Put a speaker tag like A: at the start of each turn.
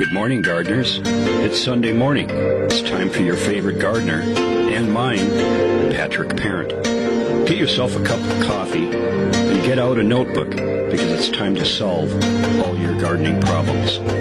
A: Good morning, gardeners. It's Sunday morning. It's time for your favorite gardener, and mine, Patrick Parent. Get yourself a cup of coffee and get out a notebook because it's time to solve all your gardening problems.